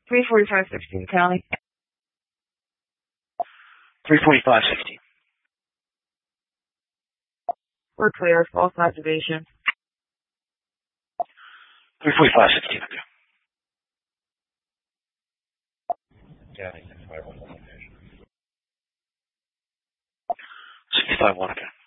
34560 county. 34560. We're clear. False activation. 34516. County 651. 651, okay.